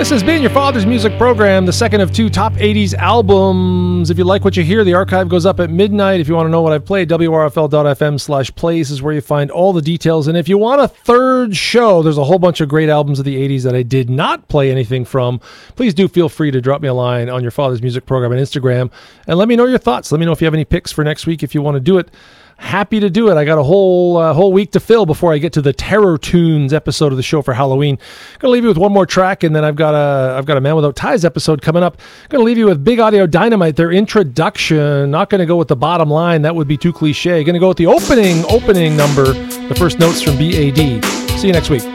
This has been your Father's Music Program, the second of two top 80s albums. If you like what you hear, the archive goes up at midnight. If you want to know what I've played, wrfl.fm/plays is where you find all the details. And if you want a third show, there's a whole bunch of great albums of the 80s that I did not play anything from. Please do feel free to drop me a line on your Father's Music Program on Instagram and let me know your thoughts. Let me know if you have any picks for next week if you want to do it. Happy to do it. I got a whole week to fill before I get to the Terror Tunes episode of the show for Halloween. Gonna leave you with one more track, and then I've got a Man Without Ties episode coming up. Gonna leave you with Big Audio Dynamite, their introduction. Not gonna go with the bottom line, that would be too cliche. Gonna go with the opening number, the first notes from BAD. See you next week.